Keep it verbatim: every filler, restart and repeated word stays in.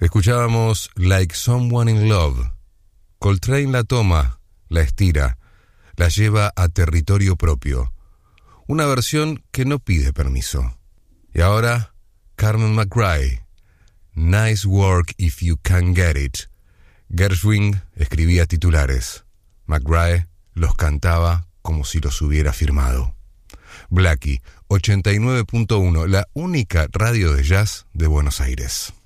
Escuchábamos Like Someone in Love. Coltrane la toma, la estira, la lleva a territorio propio. Una versión que no pide permiso. Y ahora, Carmen McRae. Nice work if you can get it. Gershwin escribía titulares. McRae los cantaba como si los hubiera firmado. Blackie, ochenta y nueve punto uno, la única radio de jazz de Buenos Aires.